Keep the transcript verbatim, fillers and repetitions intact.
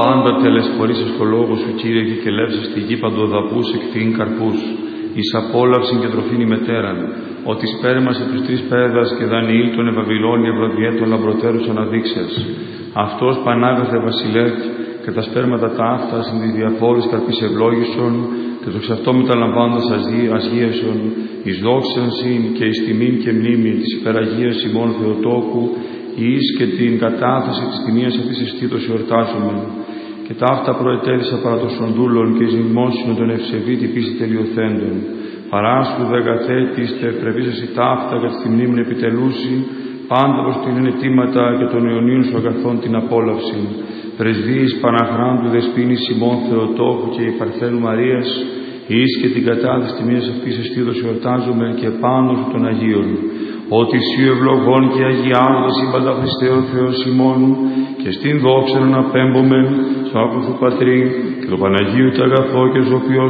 Πάντα τελεσπορήσας το λόγο σου, Κύριε, και κελεύσας τη γη παντοδαπούς εκφύν καρπούς. Εις απόλαυσιν και τροφήν ημετέραν, ότι σπέρμασε τους τρεις πέδας και Δανιήλ τον Ευαβυλώνη ευρωδιέ των λαμπροτέρους αναδείξες. Αυτός πανάγαθε βασιλεύ και τα σπέρματα τα αυτά συν τη διαφόρης καρπής ευλόγησον και το ξαυτό μεταλαμβάνοντας ασγίασον εις δόξαν συν και εις τιμήν και μνήμη της υπεραγίας ημών Θεοτόκου εις και την κατάθεση της τιμίας αυτής εστίτως εορτάζομεν. Και τα αυτά προετέθησα παρά των σοντούλων και εις μνημόσυνο τον ευσεβή την πίστη τελειοθέντων. Παράσκου δεκαθέτης τε ευπρεπίσασι ταύτα για τη μνήμη επιτελούση, πάντα προς την αιτήματα και των αιωνίων σου αγαθών την απόλαυση. Πρεσβείες Παναχράντου Δεσποίνης ημών Θεοτόκου και η Παρθένου Μαρίας, εις και την κατάθεση τιμίας αυτής εστίδος εορτάζομαι και πάνω σου των Αγίων. Ότι σύ ευλογών και αγιάζοντας σύμπαντα Χριστέ ο Θεός ημών και στην δόξα να απέμπομεν στο άκουθου Πατρί και το Παναγίου και αγαθό και ζωοποιό